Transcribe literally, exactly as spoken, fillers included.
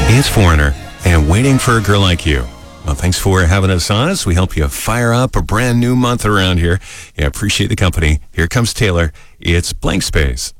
It's Foreigner and Waiting for a Girl Like You. Well, thanks for having us on as we help you fire up a brand new month around here. Yeah, appreciate the company. Here comes Taylor. It's Blank Space.